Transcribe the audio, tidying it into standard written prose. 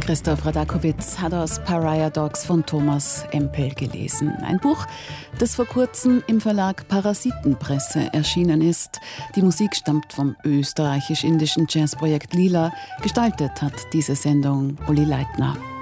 Christoph Radakowitz hat aus Pariah Dogs von Thomas Empel gelesen. Ein Buch, das vor kurzem im Verlag Parasitenpresse erschienen ist. Die Musik stammt vom österreichisch-indischen Jazzprojekt Lila. Gestaltet hat diese Sendung Uli Leitner.